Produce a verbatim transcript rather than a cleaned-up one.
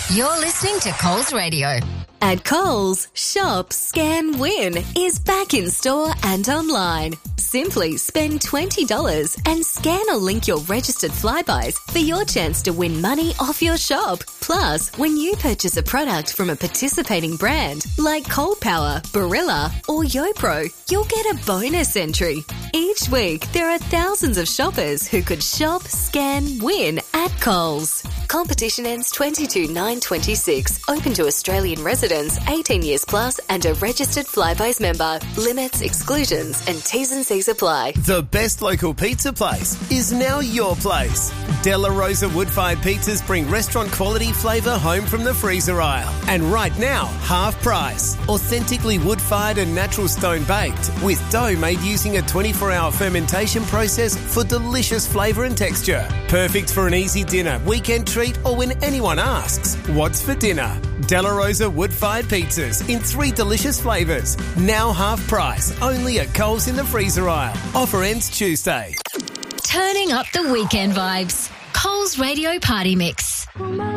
You're listening to Coles Radio. At Coles, Shop, Scan, Win is back in store and online. Simply spend twenty dollars and scan or link your registered Flybuys for your chance to win money off your shop. Plus, when you purchase a product from a participating brand like Cold Power, Barilla or YoPro, you'll get a bonus entry. Each week, there are thousands of shoppers who could shop, scan, win at Coles. Competition ends twenty-two nine twenty-six. Open to Australian residents eighteen years plus and a registered Flybuys member. Limits, exclusions and T's and C's apply. The best local pizza place is now your place. Della Rosa wood-fired pizzas bring restaurant quality flavour home from the freezer aisle. And right now, half price. Authentically wood-fired and natural stone baked with dough made using a twenty-four hour fermentation process for delicious flavour and texture. Perfect for an easy dinner, weekend treat or when anyone asks, what's for dinner? Della Rosa wood-fired pizzas in three delicious flavours. Now half price, only at Coles in the freezer aisle. Offer ends Tuesday. Turning up the weekend vibes. Coles Radio Party Mix.